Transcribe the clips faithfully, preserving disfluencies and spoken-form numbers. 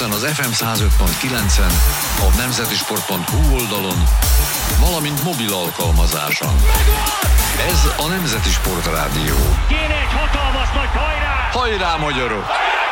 Budapesten az ef em száz öt pont kilencen, a nemzeti sport pont hu oldalon, valamint mobil alkalmazáson. Ez a Nemzeti Sport Rádió. Kéne egy hatalmas nagy hajrá! Hajrá, magyarok!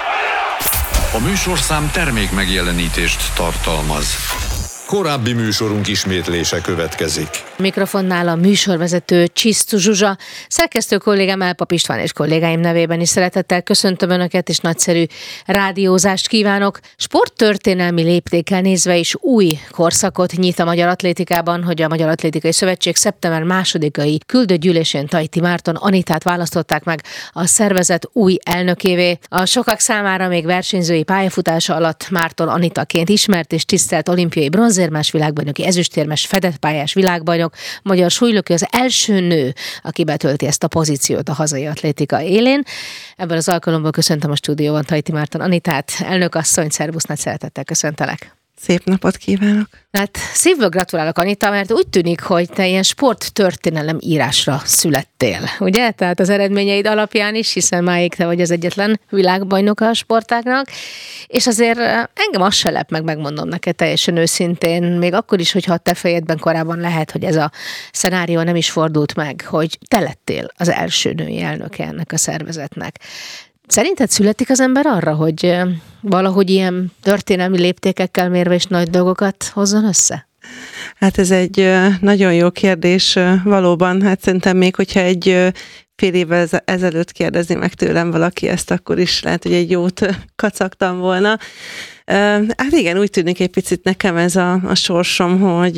A műsorszám termék megjelenítést tartalmaz. Korábbi műsorunk ismétlése következik. Mikrofonnál a műsorvezető Csisztu Zsuzsa, szerkesztő kollégám Elpap István és kollégáim nevében is szeretettel köszöntöm Önöket, és nagyszerű rádiózást kívánok. Sporttörténelmi léptékkel nézve is új korszakot nyit a magyar atlétikában, hogy a Magyar Atlétikai Szövetség szeptember másodikai küldött gyűlésén Tajti Márton Anitát választották meg a szervezet új elnökévé. A sokak számára még versenyzői pályafutása alatt Márton Anitaként ismert és tisztelt olimpiai bronzérmes világbajnoki, ezüstérmes, fedett pályás világbajnok, magyar súlylökő az első nő, aki betölti ezt a pozíciót a hazai atlétika élén. Ebben az alkalomból köszöntöm a stúdióban Tajti Márton Anitát, elnökasszony, szervusz, nagy szeretettel köszöntelek. Szép napot kívánok! Hát szívből gratulálok, Anita, mert úgy tűnik, hogy te ilyen sporttörténelem írásra születtél, ugye? Tehát az eredményeid alapján is, hiszen máig te vagy az egyetlen világbajnoka a sportágnak, és azért engem az se lep meg, megmondom neked teljesen őszintén, még akkor is, hogyha a te fejedben korábban lehet, hogy ez a szenárió nem is fordult meg, hogy te lettél az első női elnöke ennek a szervezetnek. Szerinted születik az ember arra, hogy valahogy ilyen történelmi léptékekkel mérve és nagy dolgokat hozzon össze? Hát ez egy nagyon jó kérdés valóban. Hát szerintem még, hogyha egy fél évvel ezelőtt kérdezi meg tőlem valaki ezt, akkor is lehet, hogy egy jót kacagtam volna. Hát igen, úgy tűnik egy picit nekem ez a, a sorsom, hogy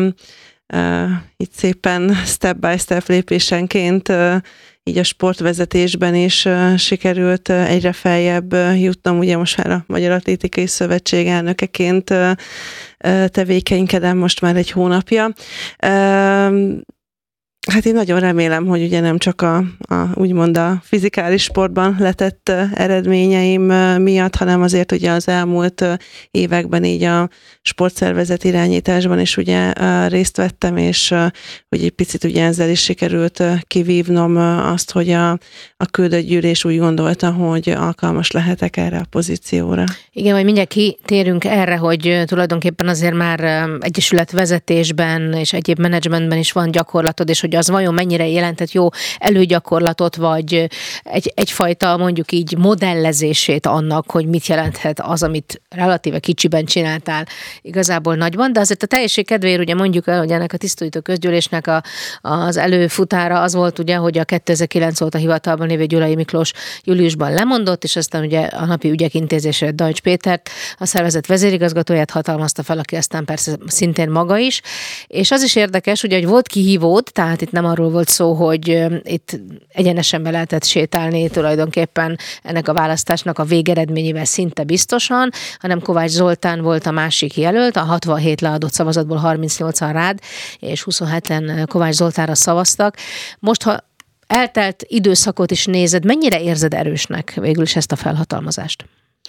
itt szépen step by step lépésenként így a sportvezetésben is uh, sikerült uh, egyre feljebb uh, jutnom, ugye most már a Magyar Atlétikai Szövetség elnökeként uh, uh, tevékenykedem most már egy hónapja. Uh, Hát én nagyon remélem, hogy ugye nem csak a, a úgymond a fizikális sportban letett eredményeim miatt, hanem azért ugye az elmúlt években így a sportszervezet irányításban is ugye részt vettem, és hogy egy picit ugye ezzel is sikerült kivívnom azt, hogy a, a küldött gyűlés úgy gondolta, hogy alkalmas lehetek erre a pozícióra. Igen, majd mindjárt kitérünk erre, hogy tulajdonképpen azért már egyesület vezetésben és egyéb menedzsmentben is van gyakorlatod, és hogy az vajon mennyire jelentett jó előgyakorlatot, vagy egy, egyfajta mondjuk így modellezését annak, hogy mit jelenthet az, amit relatíve kicsiben csináltál igazából nagyban, de azért a teljesség kedvéért ugye mondjuk el, hogy ennek a tisztújító közgyűlésnek a, az előfutára az volt ugye, hogy a kétezer-kilenc óta hivatalban lévő Gyulai Miklós júliusban lemondott, és aztán ugye a napi ügyek intézésére Dajcs Pétert, a szervezet vezérigazgatóját hatalmazta fel, aki aztán persze szintén maga is, és az is érdekes, ugye, hogy volt kihívód, tehát itt nem arról volt szó, hogy itt egyenesen be lehetett sétálni tulajdonképpen ennek a választásnak a végeredményével szinte biztosan, hanem Kovács Zoltán volt a másik jelölt, a hatvanhét leadott szavazatból harmincnyolcan rád, és huszonheten Kovács Zoltánra szavaztak. Most, ha eltelt időszakot is nézed, mennyire érzed erősnek végül is ezt a felhatalmazást?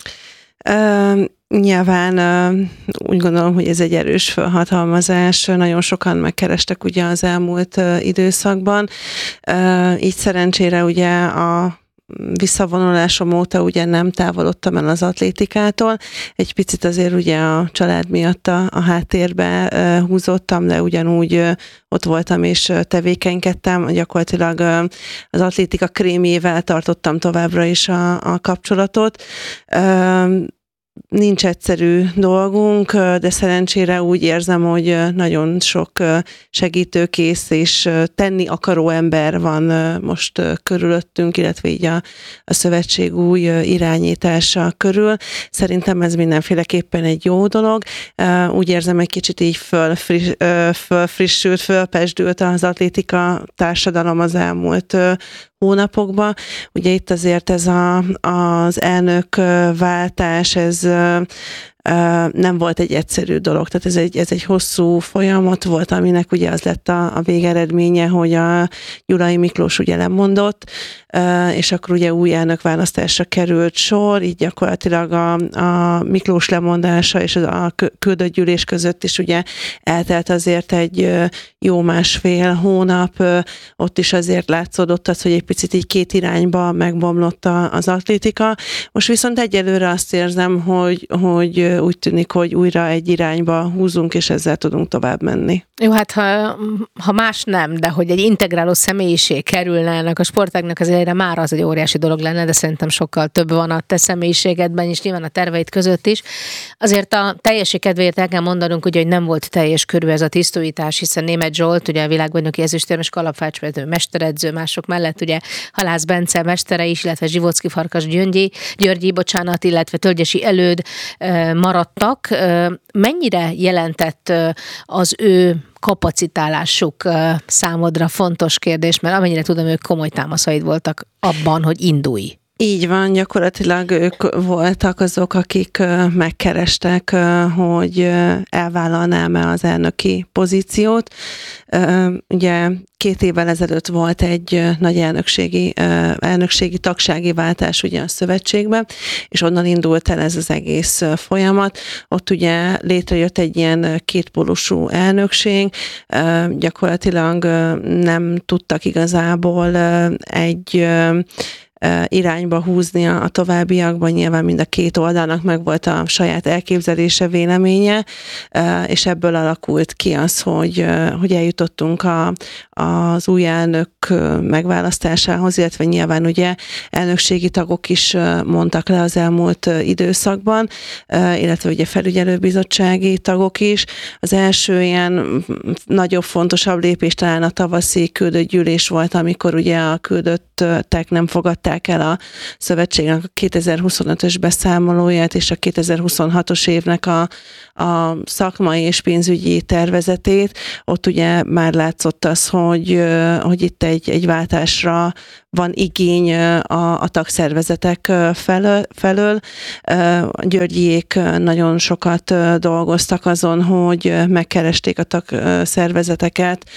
Uh, nyilván uh, úgy gondolom, hogy ez egy erős felhatalmazás. Nagyon sokan megkerestek ugye az elmúlt uh, időszakban. Uh, így szerencsére ugye a visszavonulásom óta ugye nem távolodtam el az atlétikától. Egy picit azért ugye a család miatt a, a háttérbe uh, húzottam, de ugyanúgy uh, ott voltam és uh, tevékenykedtem. Gyakorlatilag uh, az atlétika krémjével tartottam továbbra is a, a kapcsolatot. Uh, Nincs egyszerű dolgunk, de szerencsére úgy érzem, hogy nagyon sok segítőkész és tenni akaró ember van most körülöttünk, illetve így a, a szövetség új irányítása körül. Szerintem ez mindenféleképpen egy jó dolog. Úgy érzem, egy kicsit így fölfriss, fölfrissült, fölpesdült az atlétika társadalom az elmúlt hónapokban. Ugye itt azért ez a, az elnök váltás, ez nem volt egy egyszerű dolog. Tehát ez egy, ez egy hosszú folyamat volt, aminek ugye az lett a, a végeredménye, hogy a Gyulai Miklós ugye lemondott, és akkor ugye új elnökválasztásra került sor, így gyakorlatilag a, a Miklós lemondása és a küldött gyűlés között is ugye eltelt azért egy jó másfél hónap, ott is azért látszódott az, hogy egy picit így két irányba megbomlott az atlétika. Most viszont egyelőre azt érzem, hogy, hogy úgy tűnik, hogy újra egy irányba húzunk, és ezzel tudunk tovább menni. Jó, hát ha, ha más nem, de hogy egy integráló személyiség kerülne ennek a sportágnak az elejére, már az egy óriási dolog lenne, de szerintem sokkal több van a te személyiségedben, és nyilván a terveid között is. Azért a teljesség kedvéért el kell mondanunk, ugye, hogy nem volt teljes körű ez a tisztújítás, hiszen Németh Zsolt, ugye a világbajnoki ezüstérmes kalapácsvezető mesteredző, mások mellett ugye Halász Bence mestere is, illetve Zsivocki Farkas Gyöngyi, Györgyi, bocsánat, illetve Tölgyesi Előd maradtak. Mennyire jelentett az ő kapacitálásuk számodra fontos kérdés, mert amennyire tudom, ők komoly támaszaid voltak abban, hogy indulj. Így van, gyakorlatilag ők voltak azok, akik megkerestek, hogy elvállalnám-e az elnöki pozíciót. Ugye két évvel ezelőtt volt egy nagy elnökségi, elnökségi tagsági váltás ugye a szövetségben, és onnan indult el ez az egész folyamat. Ott ugye létrejött egy ilyen kétpólusú elnökség, gyakorlatilag nem tudtak igazából egy irányba húzni a továbbiakban, nyilván mind a két oldalnak meg volt a saját elképzelése, véleménye, és ebből alakult ki az, hogy, hogy eljutottunk a, az új elnök megválasztásához, illetve nyilván ugye elnökségi tagok is mondtak le az elmúlt időszakban, illetve ugye felügyelőbizottsági tagok is. Az első ilyen nagyobb, fontosabb lépés talán a tavaszi küldött gyűlés volt, amikor ugye a küldöttek nem fogadták el a szövetségnek a kétezer-huszonötös beszámolóját és a kétezer-huszonhatos évnek a, a szakmai és pénzügyi tervezetét. Ott ugye már látszott az, hogy, hogy itt egy, egy váltásra van igény a, a tagszervezetek felől, felől. Györgyiék nagyon sokat dolgoztak azon, hogy megkeresték a tagszervezeteket,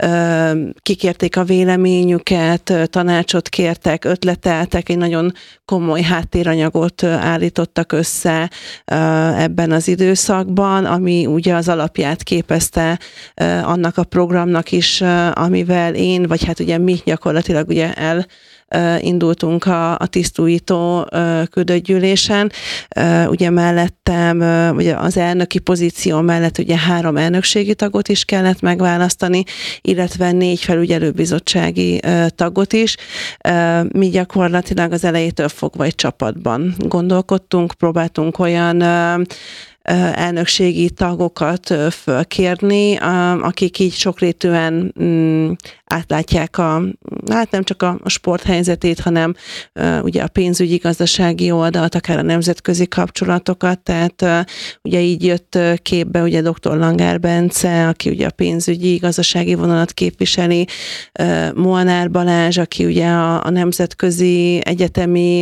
kikérték a véleményüket, tanácsot kértek, ötleteltek, egy nagyon komoly háttéranyagot állítottak össze ebben az időszakban, ami ugye az alapját képezte annak a programnak is, amivel én, vagy hát ugye mi gyakorlatilag ugye el indultunk a, a tisztújító küldött gyűlésen. Ugye mellettem, ugye az elnöki pozíció mellett ugye három elnökségi tagot is kellett megválasztani, illetve négy felügyelőbizottsági tagot is. Mi gyakorlatilag az elejétől fogva egy csapatban gondolkodtunk, próbáltunk olyan elnökségi tagokat fölkérni, akik így sokrétűen átlátják a, hát nem csak a sporthelyzetét, hanem ugye a pénzügyi, gazdasági oldalt, akár a nemzetközi kapcsolatokat, tehát ugye így jött képbe ugye doktor Langár Bence, aki ugye a pénzügyi, gazdasági vonalat képviseli, Molnár Balázs, aki ugye a, a nemzetközi egyetemi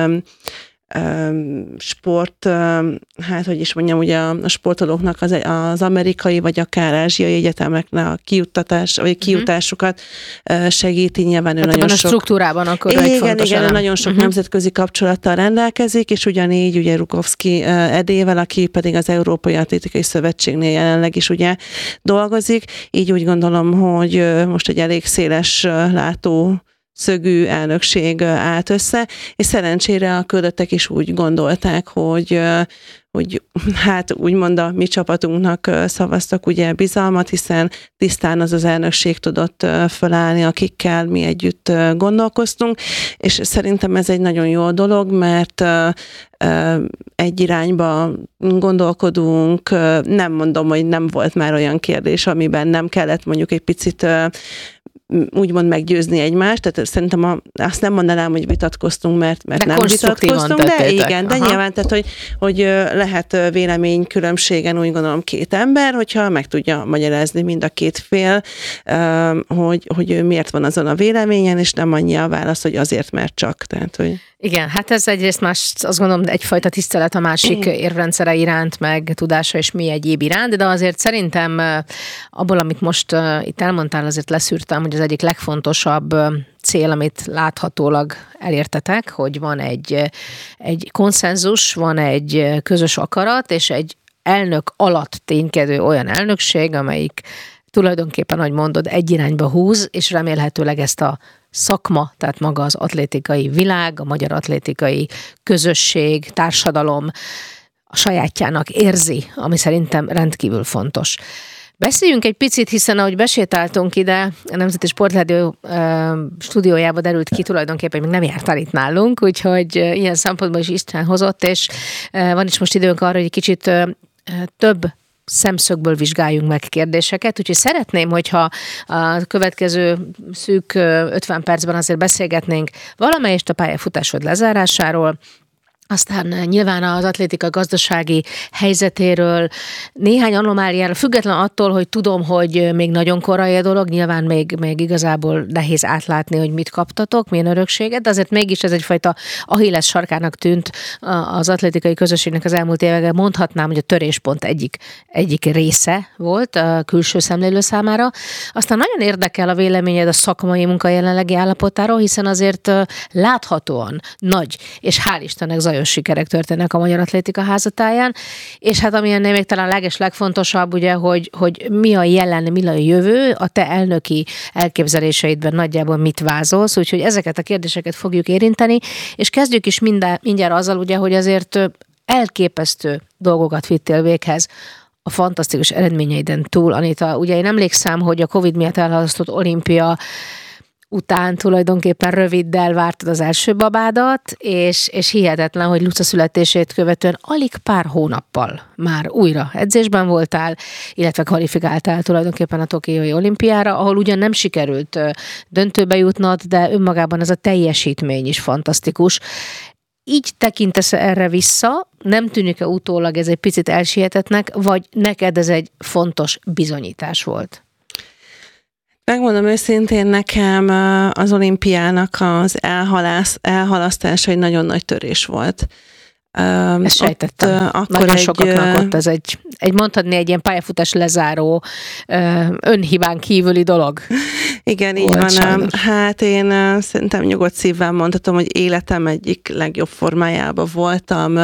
sport, hát hogy is mondjam, ugye a sportolóknak az, az amerikai vagy akár ázsiai egyetemeknek a kijuttatás, vagy kijutásukat segíti, nyilván ő hát nagyon sok... a struktúrában akkor igen, egy fontos igen, elem. Nagyon sok uh-huh. nemzetközi kapcsolattal rendelkezik, és ugyanígy ugye Rukovszki Edével, aki pedig az Európai Atlétikai Szövetségnél jelenleg is ugye dolgozik, így úgy gondolom, hogy most egy elég széles látó szögű elnökség állt össze, és szerencsére a küldöttek is úgy gondolták, hogy, hogy hát úgymond a mi csapatunknak szavaztak ugye bizalmat, hiszen tisztán az az elnökség tudott fölállni, akikkel mi együtt gondolkoztunk, és szerintem ez egy nagyon jó dolog, mert egy irányba gondolkodunk, nem mondom, hogy nem volt már olyan kérdés, amiben nem kellett mondjuk egy picit úgymond meggyőzni egymást, tehát szerintem a, azt nem mondanám, hogy vitatkoztunk, mert, mert de nem vitatkoztunk, de igen, de Aha. nyilván, tehát hogy, hogy lehet véleménykülönbségen úgy gondolom két ember, hogyha meg tudja magyarázni mind a két fél, hogy, hogy ő miért van azon a véleményen, és nem annyi a válasz, hogy azért, mert csak. Tehát, hogy... Igen, hát ez egyrészt más, azt gondolom, egyfajta tisztelet a másik érvrendszere iránt, meg tudása és mi egyéb iránt, de azért szerintem abból, amit most itt elmondtál, azért leszűrtem, hogy az egyik legfontosabb cél, amit láthatólag elértetek, hogy van egy, egy konszenzus, van egy közös akarat, és egy elnök alatt ténykedő olyan elnökség, amelyik tulajdonképpen, ahogy mondod, egy irányba húz, és remélhetőleg ezt a szakma, tehát maga az atlétikai világ, a magyar atlétikai közösség, társadalom a sajátjának érzi, ami szerintem rendkívül fontos. Beszéljünk egy picit, hiszen ahogy besétáltunk ide, a Nemzeti Sportrádió uh, stúdiójába derült ki, tulajdonképpen még nem jártál itt nálunk, úgyhogy uh, ilyen szempontból is István hozott, és uh, van is most időnk arra, hogy egy kicsit uh, több szemszögből vizsgáljunk meg kérdéseket, úgyhogy szeretném, hogyha a következő szűk ötven percben azért beszélgetnénk valamelyest a pályafutásod lezárásáról, aztán nyilván az atlétika gazdasági helyzetéről, néhány anomáliára, független attól, hogy tudom, hogy még nagyon korai a dolog, nyilván még, még igazából nehéz átlátni, hogy mit kaptatok, milyen örökséget, de azért mégis ez egyfajta Achilles sarkának tűnt az atlétikai közösségnek az elmúlt években. Mondhatnám, hogy a töréspont egyik, egyik része volt a külső szemlélő számára. Aztán nagyon érdekel a véleményed a szakmai munka jelenlegi állapotáról, hiszen azért láthatóan nagy, és hál' Istennek zajos sikerek történnek a Magyar Atlétika házatáján, és hát ami ennél még talán leges legfontosabb, ugye, hogy, hogy mi a jelen, mi a jövő, a te elnöki elképzeléseidben nagyjából mit vázolsz, úgyhogy ezeket a kérdéseket fogjuk érinteni, és kezdjük is mindjárt, mindjárt azzal, ugye, hogy azért elképesztő dolgokat vittél véghez a fantasztikus eredményeiden túl, Anita. Ugye én emlékszem, hogy a Covid miatt elhalasztott olimpia után tulajdonképpen röviddel vártad az első babádat, és, és hihetetlen, hogy Luca születését követően alig pár hónappal már újra edzésben voltál, illetve kvalifikáltál tulajdonképpen a Tokiói olimpiára, ahol ugyan nem sikerült döntőbe jutnod, de önmagában ez a teljesítmény is fantasztikus. Így tekintesz erre vissza, nem tűnik-e utólag ez egy picit elsietetnek, vagy neked ez egy fontos bizonyítás volt? Megmondom őszintén, nekem az olimpiának az elhalász, elhalasztása egy nagyon nagy törés volt. Ezt sejtettem. Ott, nagyon egy, sokaknak ott ez egy, egy mondhatni egy ilyen pályafutás lezáró önhibán kívüli dolog. Igen, így van. Sajnos. Hát én szerintem nyugodt szívvel mondhatom, hogy életem egyik legjobb formájában voltam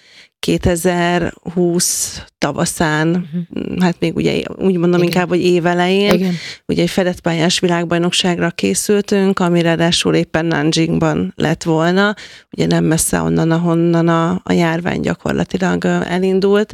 kétezer-húsz tavaszán, uh-huh. hát még ugye úgy mondom Igen. inkább, hogy évelején, Igen. ugye egy fedett pályás világbajnokságra készültünk, ami ráadásul éppen Nanjingban lett volna, ugye nem messze onnan, ahonnan a, a járvány gyakorlatilag elindult,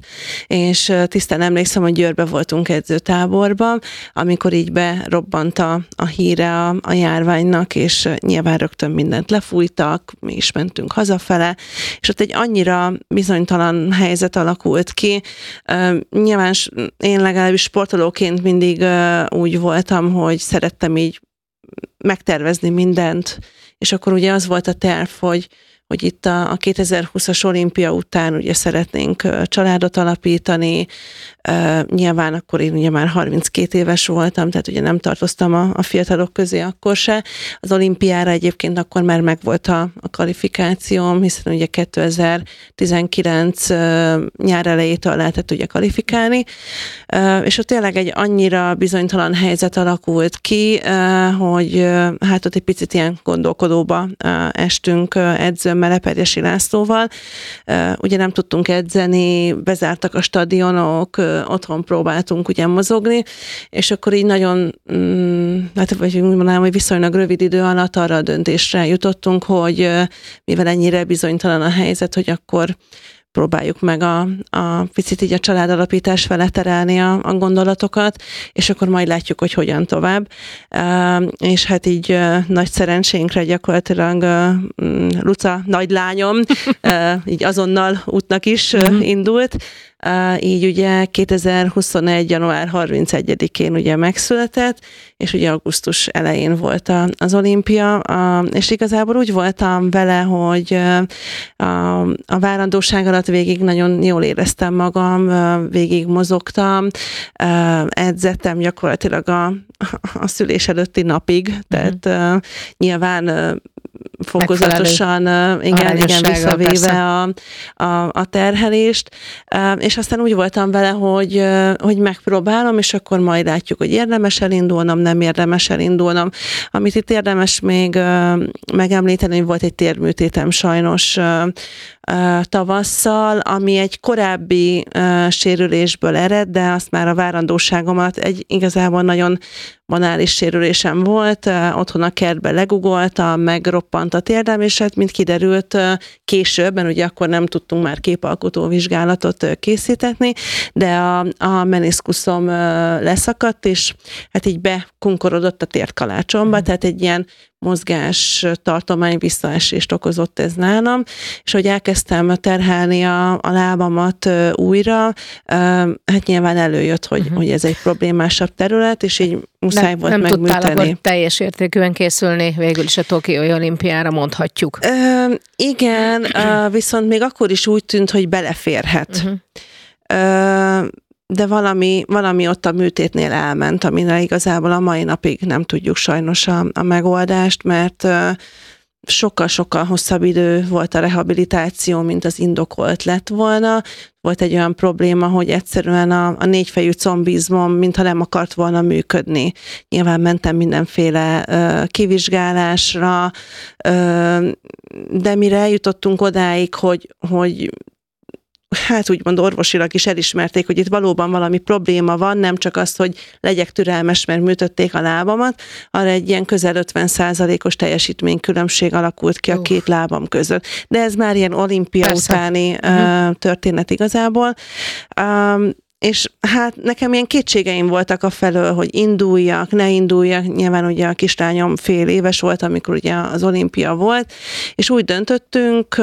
és tisztán emlékszem, hogy Győrbe voltunk edzőtáborban, amikor így berobbant a, a híre a, a járványnak, és nyilván rögtön mindent lefújtak, mi is mentünk hazafele, és ott egy annyira bizonytalan helyzet alakult ki. Uh, nyilván én legalábbis sportolóként mindig uh, úgy voltam, hogy szerettem így megtervezni mindent, és akkor ugye az volt a terv, hogy hogy itt a, a kétezer-húszas olimpia után ugye szeretnénk uh, családot alapítani, uh, nyilván akkor én ugye már harminckét éves voltam, tehát ugye nem tartoztam a, a fiatalok közé akkor se. Az olimpiára egyébként akkor már megvolt a, a kvalifikációm, hiszen ugye kétezer-tizenkilenc uh, nyár elejétől lehetett ugye kvalifikálni, uh, és ott tényleg egy annyira bizonytalan helyzet alakult ki, uh, hogy uh, hát ott egy picit ilyen gondolkodóba uh, estünk uh, edzőm Leperjesi Lászlóval. Ugye nem tudtunk edzeni, bezártak a stadionok, otthon próbáltunk ugye mozogni, és akkor így nagyon, hát vagy úgy mondanám, hogy viszonylag rövid idő alatt arra a döntésre jutottunk, hogy mivel ennyire bizonytalan a helyzet, hogy akkor próbáljuk meg a, a picit így a családalapítás fele terelni a, a gondolatokat, és akkor majd látjuk, hogy hogyan tovább. Uh, és hát így uh, nagy szerencsénkre gyakorlatilag uh, Luca nagylányom uh, így azonnal útnak is uh, indult. Uh, így ugye kétezer-huszonegy. január harmincegyedikén ugye megszületett, és ugye augusztus elején volt a, az olimpia, uh, és igazából úgy voltam vele, hogy uh, a, a várandóság alatt végig nagyon jól éreztem magam, uh, végig mozogtam, uh, edzettem gyakorlatilag a, a szülés előtti napig, tehát uh, nyilván uh, fokozatosan igen, igen visszavéve a, a, a terhelést, és aztán úgy voltam vele, hogy, hogy megpróbálom, és akkor majd látjuk, hogy érdemes elindulnom, nem érdemes elindulnom. Amit itt érdemes még megemlíteni, hogy volt egy térműtétem sajnos tavasszal, ami egy korábbi sérülésből ered, de azt már a várandóságomat egy igazából nagyon banális sérülésem volt, otthon a kertbe legugoltam, megroppant a térdem, és hát mint kiderült később, mert ugye akkor nem tudtunk már képalkotó vizsgálatot készítetni, de a, a meniszkuszom leszakadt, és hát így bekunkorodott a térkalácsomba, mm. tehát egy ilyen mozgás tartomány visszaesést okozott ez nálam, és hogy elkezdtem terhelni a, a lábamat újra, hát nyilván előjött, hogy, uh-huh. hogy ez egy problémásabb terület, és így muszáj volt nem megműteni. Nem tudtál akkor teljes értékűen készülni végül is a Tokiói olimpiára, mondhatjuk. Ö, igen, viszont még akkor is úgy tűnt, hogy beleférhet. Uh-huh. Ö, de valami, valami ott a műtétnél elment, amire igazából a mai napig nem tudjuk sajnos a, a megoldást, mert sokkal-sokkal hosszabb idő volt a rehabilitáció, mint az indokolt lett volna. Volt egy olyan probléma, hogy egyszerűen a, a négyfejű combizmom, mintha nem akart volna működni. Nyilván mentem mindenféle ö, kivizsgálásra, ö, de mire eljutottunk odáig, hogy, hogy hát úgymond orvosilag is elismerték, hogy itt valóban valami probléma van, nem csak az, hogy legyek türelmes, mert műtötték a lábamat, arra egy ilyen közel ötven százalékos teljesítménykülönbség alakult ki a uh. két lábam között. De ez már ilyen olimpia Persze. utáni uh-huh. uh, történet igazából. Um, És hát nekem ilyen kétségeim voltak afelől, hogy induljak, ne induljak. Nyilván ugye a kislányom fél éves volt, amikor ugye az olimpia volt, és úgy döntöttünk,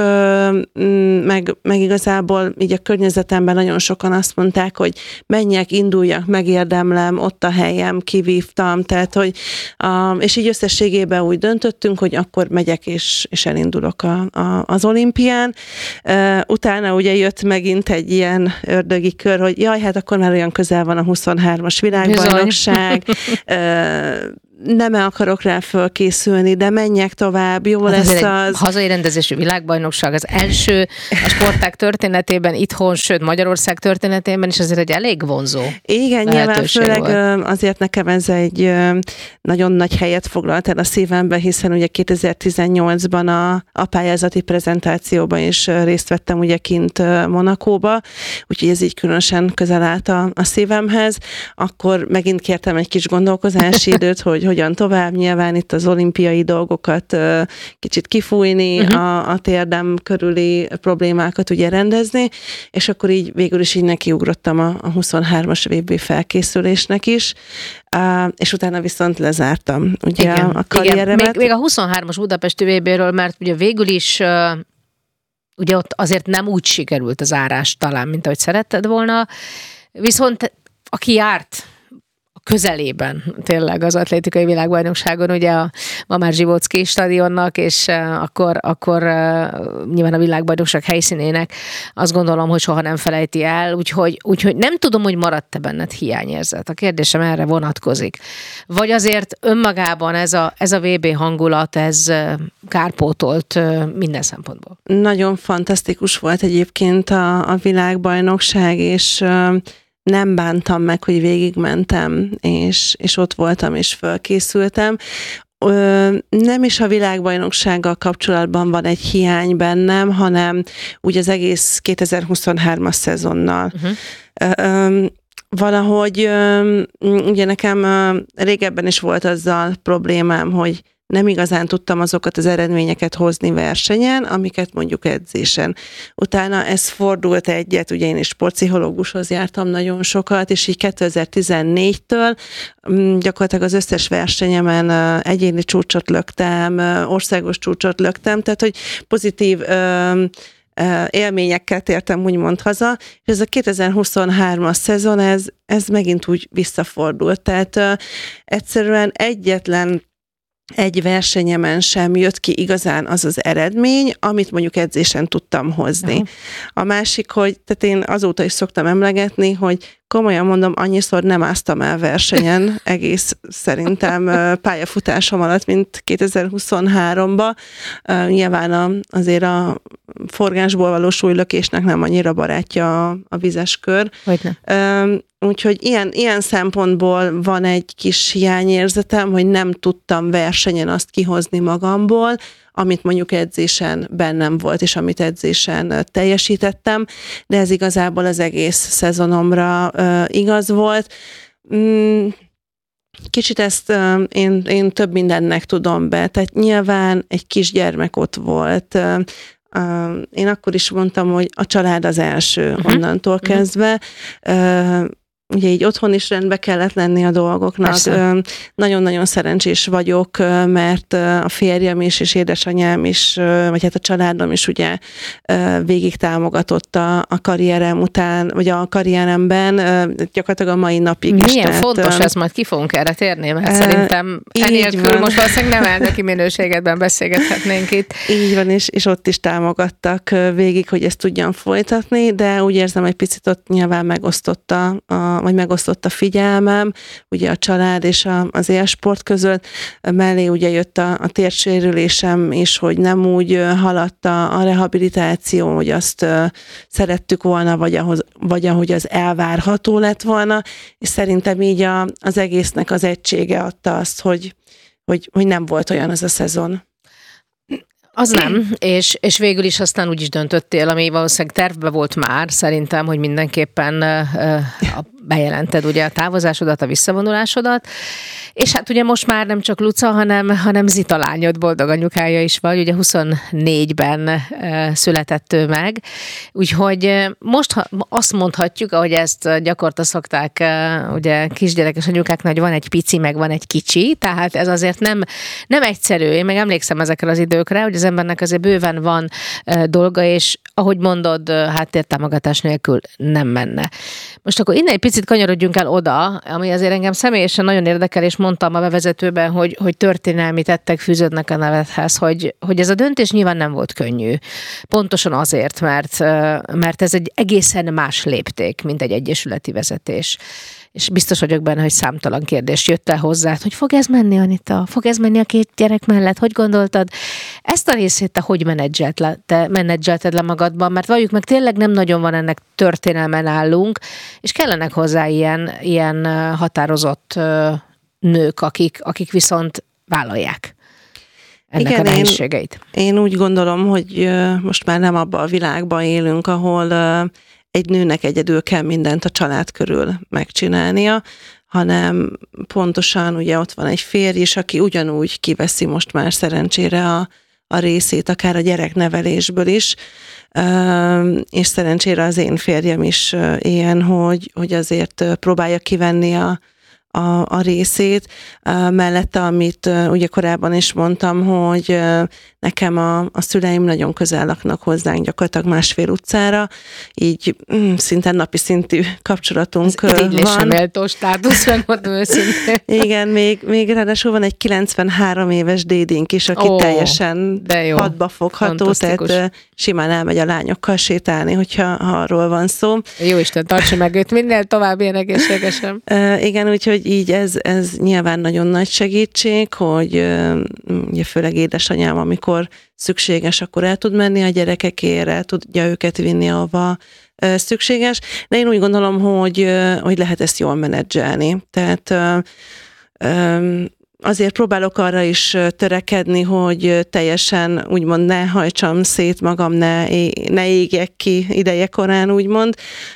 meg, meg igazából így a környezetemben nagyon sokan azt mondták, hogy menjek, induljak, megérdemlem, ott a helyem, kivívtam, tehát hogy, és így összességében úgy döntöttünk, hogy akkor megyek és, és elindulok a, a, az olimpián. Utána ugye jött megint egy ilyen ördögi kör, hogy jaj, hát akkor már olyan közel van a huszonhármas világbajnokság, nem akarok rá fölkészülni, de menjek tovább, jó hát lesz az. Hazai rendezésű világbajnokság az első a sportág történetében, itthon, sőt Magyarország történetében is azért egy elég vonzó. Igen, nyilván főleg volt. Azért nekem ez egy nagyon nagy helyet foglalt el a szívembe, hiszen ugye kétezer-tizennyolcban a, a pályázati prezentációban is részt vettem ugye kint Monakóba, úgyhogy ez így különösen közel állt a, a szívemhez. Akkor megint kértem egy kis gondolkozási időt, hogy hogyan tovább, nyilván itt az olimpiai dolgokat kicsit kifújni, uh-huh. a, a térdem körüli problémákat ugye rendezni, és akkor így végül is így nekiugrottam a, a huszonhármas vé bé felkészülésnek is, és utána viszont lezártam ugye igen, a karrieremet. Igen. Még, még a huszonhármas budapesti vé béről, mert ugye végül is ugye ott azért nem úgy sikerült az árás talán, mint ahogy szeretted volna, viszont aki járt közelében tényleg az atlétikai világbajnokságon, ugye a Mamár Zsivocki stadionnak, és uh, akkor, akkor uh, nyilván a világbajnokság helyszínének azt gondolom, hogy soha nem felejti el, úgyhogy, úgyhogy nem tudom, hogy maradt-e benned hiányérzet. A kérdésem erre vonatkozik. Vagy azért önmagában ez a, ez a vé bé hangulat, ez uh, kárpótolt uh, minden szempontból. Nagyon fantasztikus volt egyébként a, a világbajnokság, és uh, nem bántam meg, hogy végigmentem, és, és ott voltam, és fölkészültem. Ö, nem is a világbajnoksággal kapcsolatban van egy hiány bennem, hanem úgy az egész kétezer-huszonhármas szezonnal. Uh-huh. Ö, valahogy ö, ugye nekem ö, régebben is volt azzal problémám, hogy nem igazán tudtam azokat az eredményeket hozni versenyen, amiket mondjuk edzésen. Utána ez fordult egyet, ugye én is sportpszichológushoz jártam nagyon sokat, és így kétezer-tizennégytől gyakorlatilag az összes versenyemen egyéni csúcsot löktem, országos csúcsot löktem, tehát hogy pozitív élményekkel tértem úgymond haza, és ez a kétezer-huszonhármas szezon, ez, ez megint úgy visszafordult. Tehát uh, egyszerűen egyetlen egy versenyemen sem jött ki igazán az az eredmény, amit mondjuk edzésen tudtam hozni. Uh-huh. A másik, hogy tehát én azóta is szoktam emlegetni, hogy komolyan mondom, annyiszor nem áztam el versenyen egész szerintem pályafutásom alatt, mint kétezer-huszonháromban. Nyilván a, azért a forgásból való súlylökésnek nem annyira barátja a, a vizes kör. Úgyhogy ilyen, ilyen szempontból van egy kis hiányérzetem, hogy nem tudtam versenyen azt kihozni magamból, amit mondjuk edzésen bennem volt, és amit edzésen teljesítettem, de ez igazából az egész szezonomra uh, igaz volt. Mm, kicsit ezt uh, én, én több mindennek tudom be, tehát nyilván egy kisgyermek ott volt. Uh, uh, én akkor is mondtam, hogy a család az első uh-huh. onnantól uh-huh. kezdve. Uh, Ugye így otthon is rendbe kellett lenni a dolgoknak. Persze. Nagyon-nagyon szerencsés vagyok, mert a férjem is, és édesanyám is, vagy hát a családom is ugye végig támogatott a karrierem után, vagy a karrieremben, gyakorlatilag a mai napig Milyen is. Milyen tehát, fontos ez, majd ki fogunk erre térni, mert e, szerintem enélkül most valószínűleg nem elnöki minőségedben beszélgethetnénk itt. Így van, és, és ott is támogattak végig, hogy ezt tudjam folytatni, de úgy érzem, egy picit ott nyilván megosztotta a vagy megosztott a figyelmem, ugye a család és a, az élsport között, mellé ugye jött a, a térsérülésem is, hogy nem úgy haladt a, a rehabilitáció, hogy azt uh, szerettük volna, vagy, ahhoz, vagy ahogy az elvárható lett volna, és szerintem így a, az egésznek az egysége adta azt, hogy, hogy, hogy nem volt olyan ez a szezon. Az nem, és, és végül is aztán úgy is döntöttél, ami valószínűleg tervbe volt már, szerintem, hogy mindenképpen uh, bejelented ugye a távozásodat, a visszavonulásodat, és hát ugye most már nem csak Luca, hanem, hanem Zita lányod, boldog anyukája is vagy, ugye huszonnégyben uh, született ő meg, úgyhogy most ha, azt mondhatjuk, ahogy ezt gyakorta szokták uh, ugye kisgyerekes anyukáknak, hogy van egy pici, meg van egy kicsi, tehát ez azért nem, nem egyszerű, én meg emlékszem ezekre az időkre, hogy az embernek azért bőven van uh, dolga, és ahogy mondod, uh, háttértámogatás nélkül nem menne. Most akkor innen egy picit kanyarodjunk el oda, ami azért engem személyesen nagyon érdekel, és mondtam a bevezetőben, hogy, hogy történelmi tettek fűződnek a nevedhez, hogy, hogy ez a döntés nyilván nem volt könnyű. Pontosan azért, mert, mert ez egy egészen más lépték, mint egy egyesületi vezetés. És biztos vagyok benne, hogy számtalan kérdés jött el hozzád, hogy fog ez menni, Anita? Fog ez menni a két gyerek mellett? Hogy gondoltad? Ezt a részét te hogy menedzselted le magadban? Mert valljuk meg, tényleg nem nagyon van ennek történelmen állunk, és kellenek hozzá ilyen, ilyen határozott nők, akik, akik viszont vállalják ennek Igen, a nehézségeit. Én, én úgy gondolom, hogy most már nem abban a világban élünk, ahol egy nőnek egyedül kell mindent a család körül megcsinálnia, hanem pontosan ugye ott van egy férj is, aki ugyanúgy kiveszi most már szerencsére a, a részét, akár a gyereknevelésből is, és szerencsére az én férjem is ilyen, hogy, hogy azért próbálja kivenni a A, a részét. Mellette, amit ugye korábban is mondtam, hogy nekem a, a szüleim nagyon közel laknak hozzánk, gyakorlatilag másfél utcára, így mm, szinte napi szintű kapcsolatunk Ez van. Ez méltó státusz, megmondom őszintén. Igen, még, még ráadásul van egy kilencvenhárom éves dédink is, aki oh, teljesen hadba fogható, tehát simán elmegy a lányokkal sétálni, hogyha arról van szó. Jóisten, tartsa meg őt minél tovább ilyen egészségesen. Uh, igen, úgyhogy így ez, ez nyilván nagyon nagy segítség, hogy uh, ugye főleg édesanyám, amikor szükséges, akkor el tud menni a gyerekekért, el tudja őket vinni, ahova uh, szükséges, de én úgy gondolom, hogy, uh, hogy lehet ezt jól menedzselni. Tehát uh, um, azért próbálok arra is törekedni, hogy teljesen úgymond ne hajtsam szét magam, ne, ne égjek ki idejekorán, úgymond,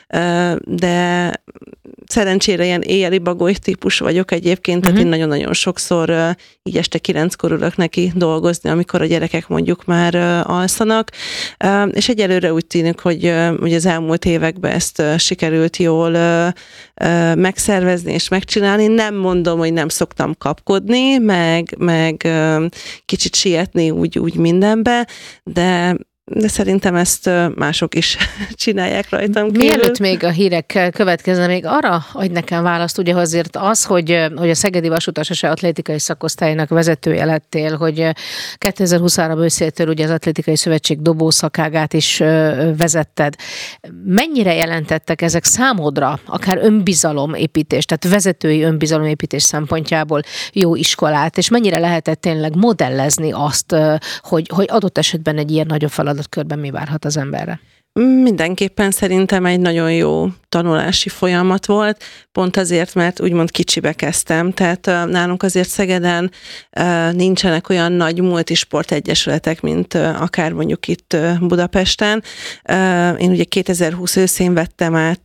de szerencsére ilyen éjjeli bagoly típus vagyok egyébként, uh-huh. tehát én nagyon-nagyon sokszor így este kilenckor ülök neki dolgozni, amikor a gyerekek mondjuk már alszanak, és egyelőre úgy tűnik, hogy, hogy az elmúlt években ezt sikerült jól megszervezni és megcsinálni. Nem mondom, hogy nem szoktam kapkodni, meg, meg kicsit sietni úgy, úgy mindenbe, de de szerintem ezt mások is csinálják rajtam kívül. Mielőtt még a hírek következne, még arra adj nekem választ, ugye azért az, hogy, hogy a Szegedi Vasutas es e atlétikai szakosztálynak vezetője lettél, hogy kétezer-huszonhárom őszétől ugye az Atlétikai Szövetség dobószakágát is vezetted. Mennyire jelentettek ezek számodra, akár önbizalomépítés, tehát vezetői önbizalomépítés szempontjából jó iskolát, és mennyire lehetett tényleg modellezni azt, hogy, hogy adott esetben egy ilyen nagyobb feladatkörben mi várhat az emberre? Mindenképpen szerintem egy nagyon jó tanulási folyamat volt, pont azért, mert úgymond kicsibe kezdtem, tehát nálunk azért Szegeden nincsenek olyan nagy multisportegyesületek, mint akár mondjuk itt Budapesten. Én ugye kétezer-húsz őszén vettem át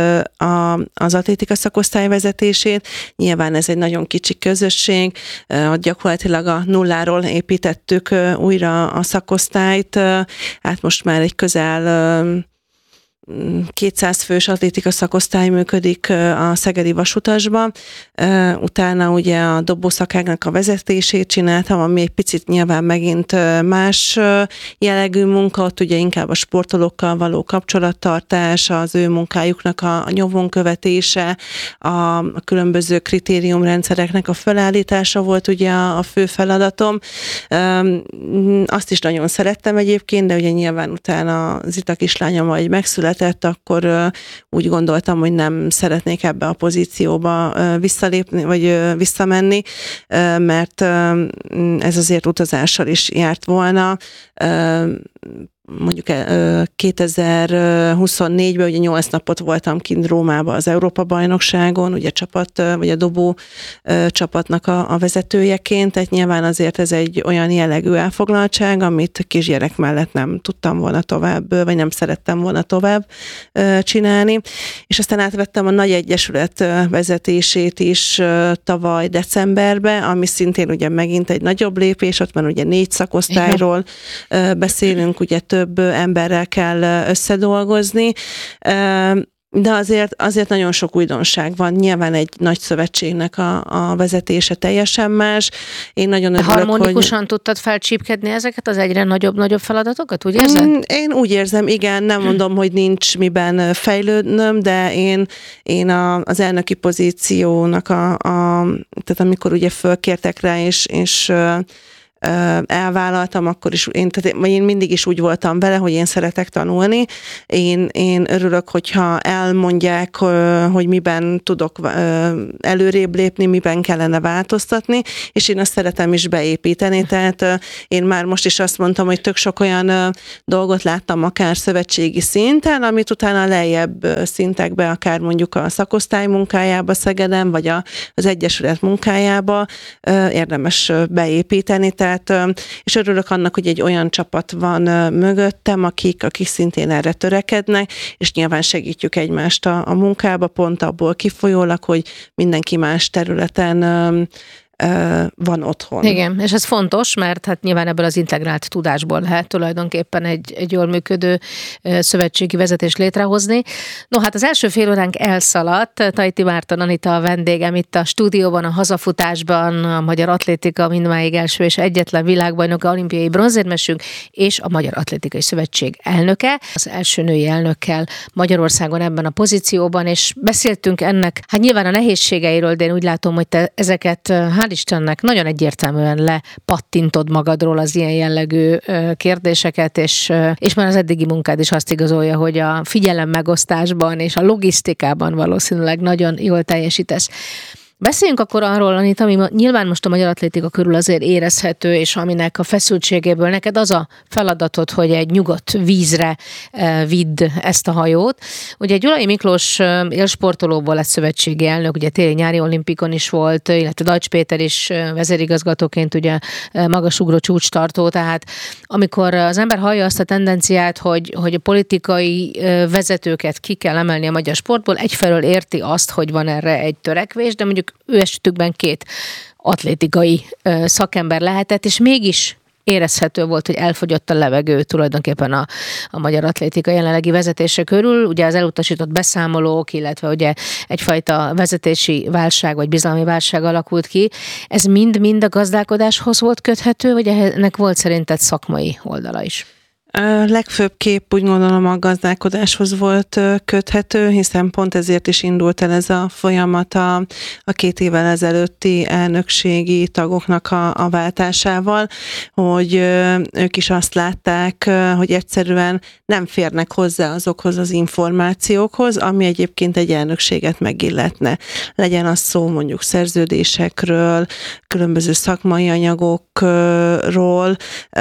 az atlétika szakosztály vezetését, nyilván ez egy nagyon kicsi közösség, gyakorlatilag a nulláról építettük újra a szakosztályt, hát most már egy közel kétszáz fős atlétika szakosztály működik a Szegedi Vasutasban. Utána ugye a dobószakágnak a vezetését csináltam, ami egy picit nyilván megint más jellegű munka, ott ugye inkább a sportolókkal való kapcsolattartás, az ő munkájuknak a nyomon követése, a különböző kritériumrendszereknek a felállítása volt ugye a fő feladatom. Azt is nagyon szerettem egyébként, de ugye nyilván utána az Zita kislányom majd megszületett, akkor úgy gondoltam, hogy nem szeretnék ebbe a pozícióba visszalépni, vagy visszamenni, mert ez azért utazással is járt volna. Mondjuk kétezer-huszonnégyben ugye nyolc napot voltam kint Rómában az Európa-bajnokságon, ugye csapat, vagy a dobó csapatnak a, a vezetőjeként, tehát nyilván azért ez egy olyan jellegű elfoglaltság, amit kisgyerek mellett nem tudtam volna tovább, vagy nem szerettem volna tovább csinálni, és aztán átvettem a nagy egyesület vezetését is tavaly decemberben, ami szintén ugye megint egy nagyobb lépés, ott van ugye négy szakosztályról beszélünk, ugye több emberrel kell összedolgozni, de azért, azért nagyon sok újdonság van. Nyilván egy nagy szövetségnek a, a vezetése teljesen más. Én nagyon örülök, harmonikusan hogy... tudtad felcsípkedni ezeket az egyre nagyobb-nagyobb feladatokat, úgy érzed? Én úgy érzem, igen, nem mondom, hogy nincs miben fejlődnöm, de én, én a, az elnöki pozíciónak a, a tehát amikor ugye fölkértek rá, és, és elvállaltam, akkor is én, tehát én mindig is úgy voltam vele, hogy én szeretek tanulni. Én, én örülök, hogyha elmondják, hogy miben tudok előrébb lépni, miben kellene változtatni, és én azt szeretem is beépíteni. Tehát én már most is azt mondtam, hogy tök sok olyan dolgot láttam akár szövetségi szinten, amit utána lejjebb szintekbe, akár mondjuk a szakosztály munkájába Szegeden, vagy a, az egyesület munkájába érdemes beépíteni. Tehát, és örülök annak, hogy egy olyan csapat van mögöttem, akik, akik szintén erre törekednek, és nyilván segítjük egymást a, a munkába, pont abból kifolyólag, hogy mindenki más területen van otthon. Igen, és ez fontos, mert hát nyilván ebből az integrált tudásból lehet tulajdonképpen egy, egy jól működő szövetségi vezetést létrehozni. No, hát az első fél óránk elszaladt. Tajti Márton Anita a vendégem itt a stúdióban, a hazafutásban, a magyar atlétika mindmáig első és egyetlen világbajnoka, olimpiai bronzérmesünk, és a Magyar Atlétikai Szövetség elnöke. Az első női elnökkel Magyarországon ebben a pozícióban, és beszéltünk ennek, hát nyilván a nehézségeiről, de én úgy látom, hogy te ezeket hál' Istennek nagyon egyértelműen lepattintod magadról az ilyen jellegű kérdéseket, és, és már az eddigi munkád is azt igazolja, hogy a figyelem megosztásban és a logisztikában valószínűleg nagyon jól teljesítesz. Beszéljünk akkor arról, Anita, ami nyilván most a magyar atlétika körül azért érezhető, és aminek a feszültségéből neked az a feladatod, hogy egy nyugodt vízre vidd ezt a hajót. Ugye Gyulai Miklós élsportolóból lett szövetségi elnök, ugye téli-nyári olimpikon is volt, illetve Dajcs Péter is vezérigazgatóként ugye magasugró csúcstartó, tehát amikor az ember hallja azt a tendenciát, hogy, hogy a politikai vezetőket ki kell emelni a magyar sportból, egyfelől érti azt, hogy van erre egy törekvés, de mondjuk ő esetükben két atlétikai ö, szakember lehetett, és mégis érezhető volt, hogy elfogyott a levegő tulajdonképpen a, a magyar atlétika jelenlegi vezetése körül. Ugye az elutasított beszámolók, illetve ugye egyfajta vezetési válság, vagy bizalmi válság alakult ki. Ez mind-mind a gazdálkodáshoz volt köthető, vagy ennek volt szerinted szakmai oldala is? A legfőbb kép úgy gondolom a gazdálkodáshoz volt köthető, hiszen pont ezért is indult el ez a folyamat a, a két évvel ezelőtti elnökségi tagoknak a, a váltásával, hogy ők is azt látták, hogy egyszerűen nem férnek hozzá azokhoz az információkhoz, ami egyébként egy elnökséget megilletne. Legyen az szó mondjuk szerződésekről, különböző szakmai anyagokról,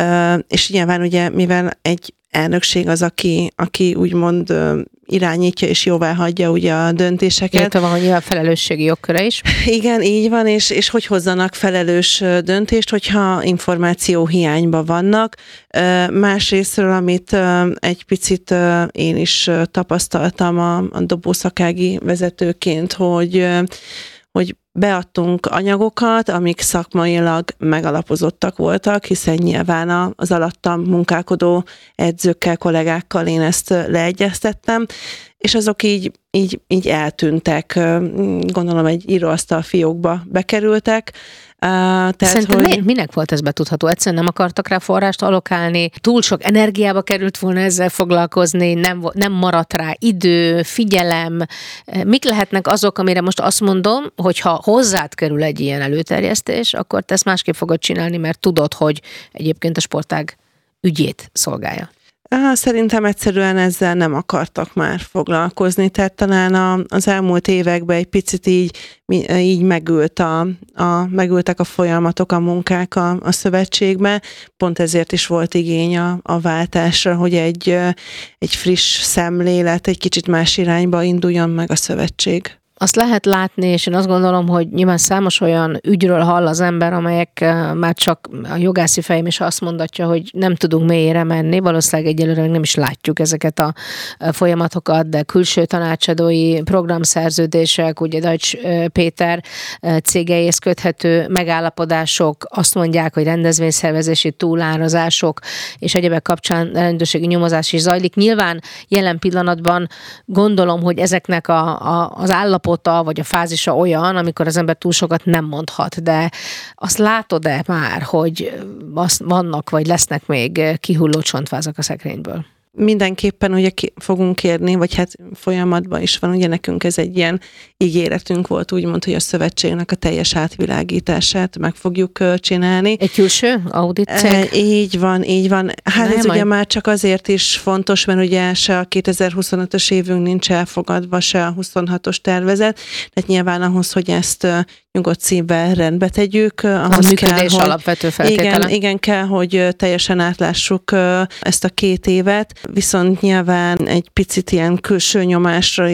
és nyilván ugye, mivel egy elnökség az, aki, aki úgymond irányítja és jóvá hagyja ugye a döntéseket. Értem, van, hogy nyilván felelősségi jogköre is. Igen, így van, és, és hogy hozzanak felelős döntést, hogyha információ hiányban vannak. Másrésztről, amit egy picit én is tapasztaltam a, a dobószakági vezetőként, hogy hogy beadtunk anyagokat, amik szakmailag megalapozottak voltak, hiszen nyilván az alattam munkálkodó edzőkkel, kollégákkal én ezt leegyeztettem, és azok így, így, így eltűntek, gondolom egy íróasztal fiókba bekerültek. Uh, tehát, Szerintem hogy... minek volt ez betudható? Egyszerűen nem akartak rá forrást allokálni, túl sok energiába került volna ezzel foglalkozni, nem, nem maradt rá idő, figyelem. Mik lehetnek azok, amire most azt mondom, hogy ha hozzád kerül egy ilyen előterjesztés, akkor te ezt másképp fogod csinálni, mert tudod, hogy egyébként a sportág ügyét szolgálja. Szerintem egyszerűen ezzel nem akartak már foglalkozni, tehát talán az elmúlt években egy picit így, így megült a, a, megültek a folyamatok, a munkák a, a szövetségben, pont ezért is volt igény a, a váltásra, hogy egy, egy friss szemlélet, egy kicsit más irányba induljon meg a szövetség. Azt lehet látni, és én azt gondolom, hogy nyilván számos olyan ügyről hall az ember, amelyek már csak a jogászi fejem is azt mondatja, hogy nem tudunk mélyére menni, valószínűleg egyelőre nem is látjuk ezeket a folyamatokat, de külső tanácsadói programszerződések, ugye Deutsch Péter cégeihez köthető megállapodások, azt mondják, hogy rendezvényszervezési túlárazások és egyebek kapcsán rendőrségi nyomozás is zajlik. Nyilván jelen pillanatban gondolom, hogy ezeknek a, a, az állapot vagy a fázisa olyan, amikor az ember túl sokat nem mondhat, de azt látod-e már, hogy vannak, vagy lesznek még kihulló csontvázak a szekrényből? Mindenképpen ugye fogunk kérni, vagy hát folyamatban is van, ugye nekünk ez egy ilyen ígéretünk volt, úgymond, hogy a szövetségnek a teljes átvilágítását meg fogjuk csinálni. Egy külső audit cég? E, így van, így van. Hát Nem, ez majd... ugye már csak azért is fontos, mert ugye se a kétezer-huszonötös évünk nincs elfogadva, se a huszonhatos tervezet, tehát nyilván ahhoz, hogy ezt nyugodt szívvel rendbe tegyük. A működés kell, alapvető feltétele. Igen, igen, kell, hogy teljesen átlássuk ezt a két évet, viszont nyilván egy picit ilyen külső nyomásra